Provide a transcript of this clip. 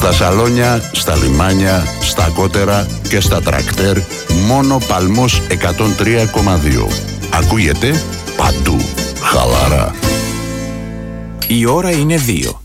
Στα σαλόνια, στα λιμάνια, στα κότερα και στα τρακτέρ, μόνο Παλμός 103,2. Ακούγεται παντού. Χαλαρά. Η ώρα είναι 2.